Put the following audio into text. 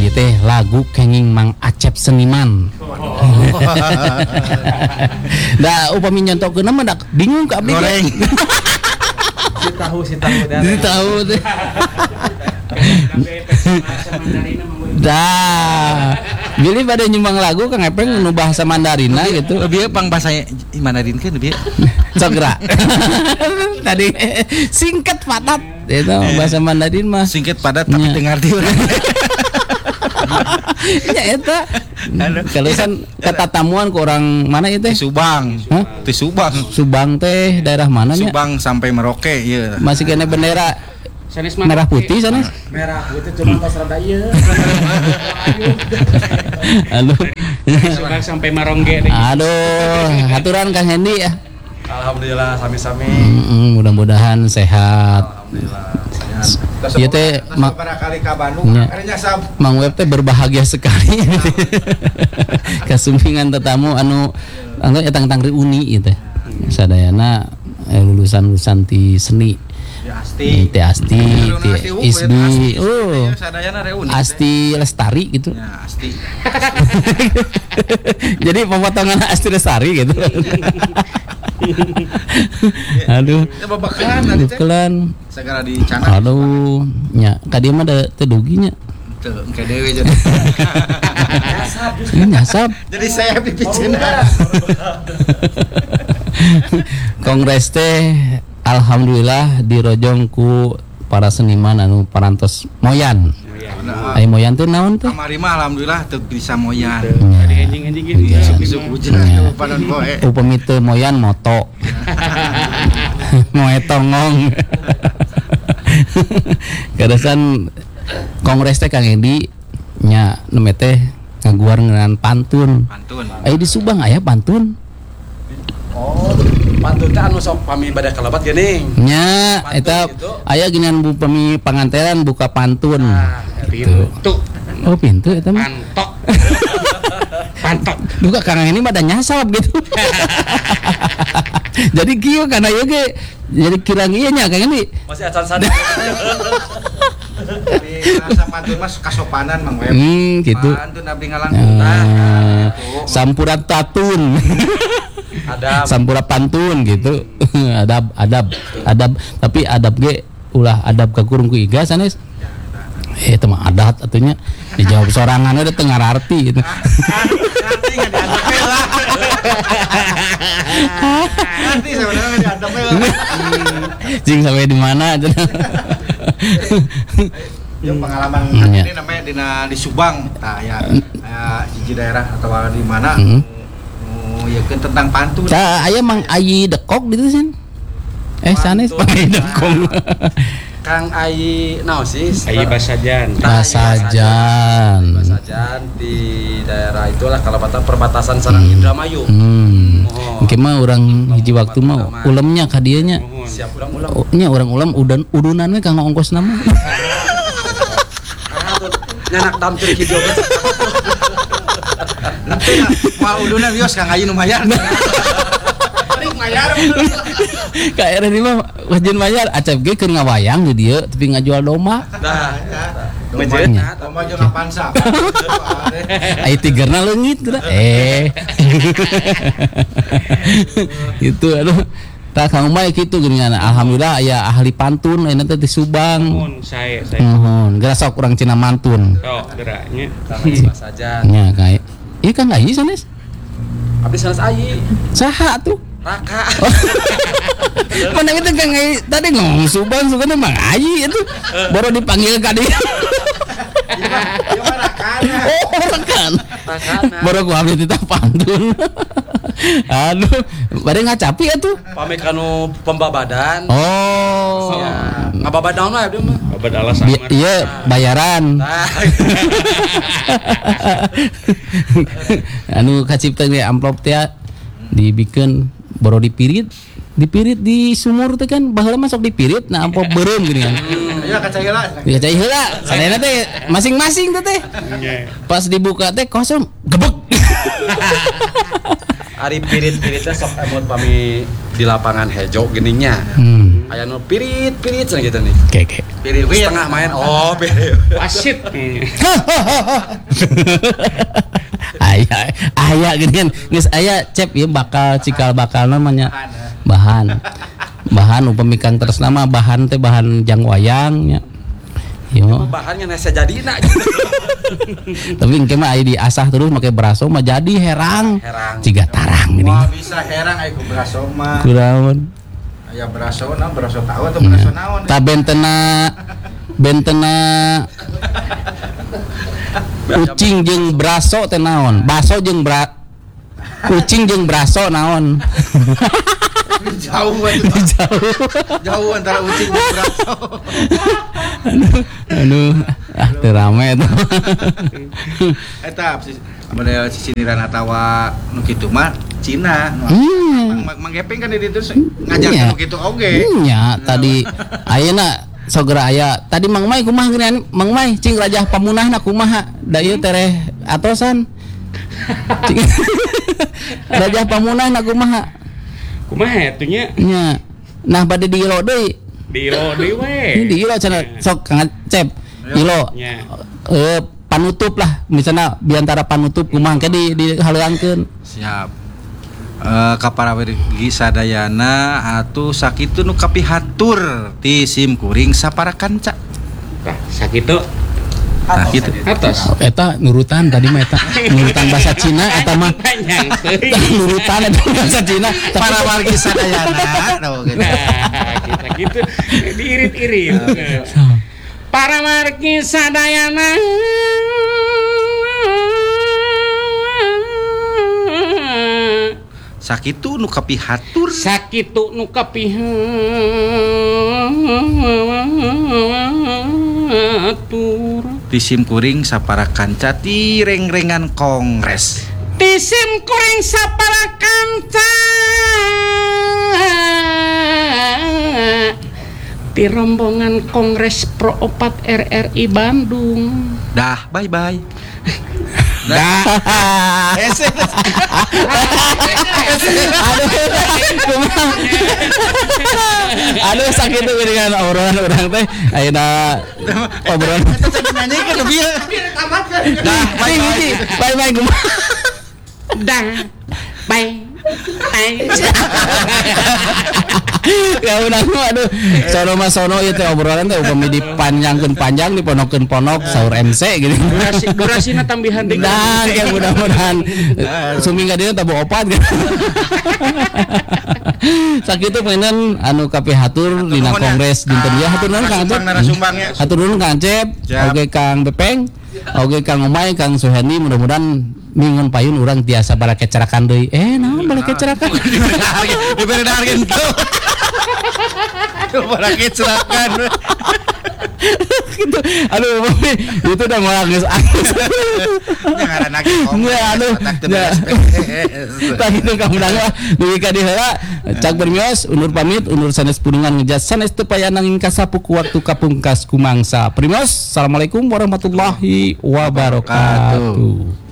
ieu teh lagu kenging Mang Acep Seniman. Da upami nyontokeun mah da bingung ka abdi. Goreng. Si tahu teh. Dah, Billy pada nyumbang lagu Kang Epeng nu bahasa Mandarina gitu. Lebih pang bahasa Mandarin kan lebih. Cogra. Tadi singkat padat itu bahasa Mandarin mah. Singkat padat tapi dengar dia. Ya eta. Kalesan ketatamuan ke orang mana itu? Subang. Hah? Di Subang. Subang teh daerah mana nya? Subang sampai Merauke ya. Masih kena bendera merah putih sana? Merah putih cuma pas rada ieu. Aduh. Subang sampai Marongge. Aduh, haturan Kang Hendi ya. Alhamdulillah sami-sami. Mudah-mudahan sehat. Alhamdulillah. Ieu teh pada kali ka Bandung akhirnya Mang Web teh berbahagia sekali. Kasumpingan tetamu anu etang-etang reuni ieu teh. Sadayana lulusan-lulusan ti seni. Asti. Ti Asti, ti Isbi. Oh. Sadayana reuni. Asti Lestari gitu. Ya, Asti. Jadi pemotongan Asti Lestari gitu. Aduh. Ya babakan tadi teh. Bukelan. Segera dicana. Aduh, nya ka dieu mah da teu dugi nya. Teu engke dewe jadi. Nyasap. Jadi saya dipicina. Kongres teh alhamdulillah dirojong ku para seniman anu parantos moyan. Ai moyan teh naon teh? Kamari mah alhamdulillah teu bisa moyan. Anjing-anjing gitu. Besok hujan panon boe. Upami teu moyan moto. Moe tongong. Kadasan kongres teh Kang Edi nya neme teh ngaguar ngeunaan pantun. Pantun. Aya di Subang aya pantun. Oh, pantun teh anu sok pami bade kalabat geuning. Nya eta aya geuningan upami panganteran buka pantun. Pintu. Oh, pintu eta mah. Pantok. Pantok. Duka Kang ini mah da nyasap gitu. Jadi kieu kana ieu ge jadi kirang ieu nya Kang ini. Masih acan sadar. Tapi rasa pantun mas kasopanan Mang Web. Gitu. Pantun abdi ngalangkung. Sampuran tatun. Ada Sampura pantun gitu. adab tapi adab ge ulah adab kakurung ku iga sanes. Itu mah adat atunya dijawab sorangan udah teu ngararti gitu. Nanti enggak diadapke lah. Nanti sebenarnya diadapke lah. Jing sampai di mana aja. Yang pengalaman ini namanya di Subang. Nah ya hiji daerah atau di mana ya tentang pantun. Aya Mang Ayi Dekok gitu sih. Sanes Mang Ayi Dekok. Kang Ayi naon sih? Ayi Basajan. Basajan di daerah itulah kalapatan perbatasan sareng Indramayu. Engke mah urang hiji waktu mah ulemnya ka dieu nya. Siap ulang-ulang. Nya urang ulam udunan we kanggo ongkosna mah. Nyanak dampir kieu. Nanti mau uduna bios Kang Ayi nu mayar. Paling mayar. Ka era di mah wajin mayar acap ge keur ngawayang di dieu tapi ngajual domba. Nah, Domba jeung pansa. Ai tigerna leungit tah. Gitu aduh. Tah Kang Umay kitu geuningan. Alhamdulillah aya ahli pantun ayeuna teh di Subang. Mohon saya. Nuhun, geura sok urang cina mantun. Sok geraknya. saja. Nya kae. Ieu Kang Ayi sanes. Abdi sanes Ayi. Saha tuh? Raka. Mana itu Kang Ayi tadi ngomong Subang sukana Mang Ayi itu. Baru dipanggil ka dieu. Oh, rekan. Baru ku abdi titah pantun. Aduh, bade ngacapi atuh. Pami kanu pembabadan. Oh. Ya, ngababadan mah abdi mah. Obat alasan. Iya, bayaran. Anu kacipta ge amplop teh dibikeun baru dipirit di sumur teh kan baheula mah sok dipirit nah amplop beureum geuning kan. Ya kaca heula. Dicai heula, sadayana teh masing-masing teh. Pas dibuka teh kosong, gebek. Ari pirit-piritnya sok emot pami di lapangan hejo geningnya. Aya nu pirit-pirit cenah gitu nih. Oke. Pirit Setengah main. Oh, pirit. Wasit. Aya gini kan geus aya cep ieu bakal cikal bakal namanya bahan upami kang tresna mah bahan teh bahan jang wayang nya. Yo. Bahannya nasa jadina gitu. Tapi engke mah aya diasah terus make braso mah jadi herang. Ciga tarang gini. Wah bisa herang aya ku braso mah. Kunaon? Aya braso tahu atau braso naon? Ta bentena kucing jeung braso teh naon? Baso jeung kucing jeung braso naon? Jauh antara kucing dan braso. Aduh, teu rame eta. Eta abade sindiran atawa nu kitu mah Cina. Mang Gepeng kan di ditu ngajarkeun nu kitu oge. Nya tadi ayeuna sogera aya tadi Mang Mai kumaha geus Mang Mai cing Rajah Pamunahna kumaha da ieu tereh atosan. Rajah Pamunahna kumaha? Kumaha atunya? Nya. Nah bade diilo deui. Diilo deui we. Ini diilo cenah sok Kang Cep. Ilo. Nya. Panutup lah misalnya diantara panutup kumaha ke di haleuangkeun. Siap. Kaparawargi sadayana atuh sakitu nu kapihatur ti sim kuring sapara kanca. Tah sakitu. Nah gitu. Atos. Eta nurutan tadi mah eta nurutan bahasa Cina eta mah nurutan eta bahasa Cina Para wargi sadayana gitu. Nah, kita gitu diirit-irit. Para wargi sadayana Sakitu nu kapihatur sakitu nu kapihatur ti sim kuring sapara kanca ti reng-rengan kongres. Ti sim kuring sapara kanca ti rombongan Kongres Pro 4 RRI Bandung. Dah, bye-bye. Aduh sakit tuh dengan obrolan orang teh ayeuna obrolan Nyanyikan lebih. dah bye kumaha Dah, bye. Ya udah aduh sono ieu teh obrolan teh upami dipanjangkeun panjang diponokkeun ponok saur MC gitu. Durasina tambihan deui. Nah, ya mudah-mudahan sumingga dia tabu opat gitu. Sakitu peunan anu kapihatur dina kongres dinten ieu hatur nuhun Kang Acep. Hatur nuhun Kang Acep, oge Kang Bepeng, oge Kang Umay, Kang Suhendi, mudah-mudahan mingun payun urang tiasa bala kecerakan deui. Naon bala kecerakan? Diberi dargen tuh. Bala kecerakan. Gitu. Aduh, itu udah ngolak geus. Jangan lagi ngomong. Aduh. Tadi itu kamu nangwa dugi ka diheula cak bermios undur pamit undur sanes pudungan ngejas sanes teu paya nanging kasapuku waktu kapungkas kumangsa. Primos, assalamualaikum warahmatullahi wabarakatuh.